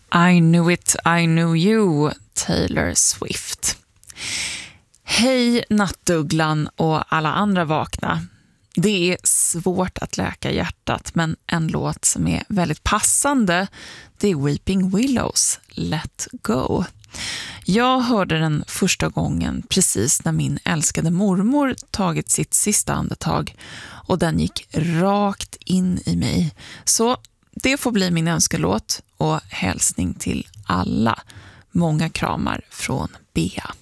I knew it, I knew you, Taylor Swift. Hej nattugglan och alla andra vakna. Det är svårt att läka hjärtat, men en låt som är väldigt passande, det är Weeping Willows, Let Go. Jag hörde den första gången precis när min älskade mormor tagit sitt sista andetag och den gick rakt in i mig. Så det får bli min önskelåt och hälsning till alla. Många kramar från Bea.